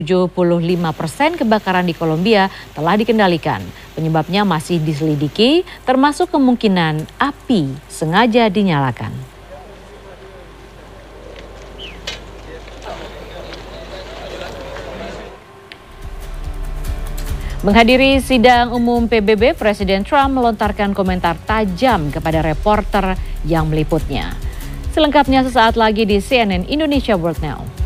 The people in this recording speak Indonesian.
75% kebakaran di Kolombia telah dikendalikan. Penyebabnya masih diselidiki, termasuk kemungkinan api sengaja dinyalakan. Menghadiri sidang umum PBB, Presiden Trump melontarkan komentar tajam kepada reporter yang meliputnya. Selengkapnya sesaat lagi di CNN Indonesia World Now.